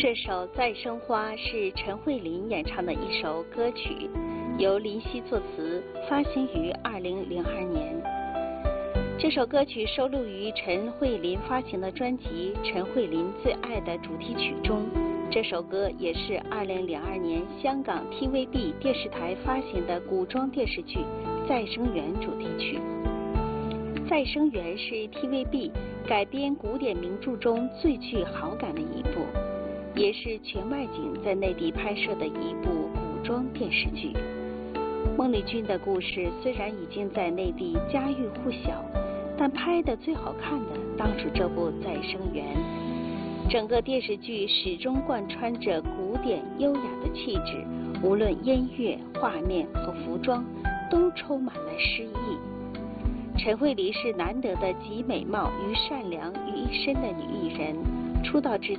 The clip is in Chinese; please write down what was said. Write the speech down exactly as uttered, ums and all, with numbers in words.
这首《再生花》是陈慧琳演唱的一首歌曲，由林夕作词，发行于二零零二年。这首歌曲收录于陈慧琳发行的专辑《陈慧琳最爱的主题曲》中。这首歌也是二零零二年香港 T V B 电视台发行的古装电视剧《再生缘》主题曲。《再生缘》是 T V B 改编古典名著中最具好感的一部，也是全外景在内地拍摄的一部古装电视剧。孟丽君的故事虽然已经在内地家喻户晓，但拍的最好看的当属这部《再生缘》。整个电视剧始终贯穿着古典优雅的气质，无论音乐、画面和服装都充满了诗意。陈慧琳是难得的集美貌与善良于一身的女艺人，出道至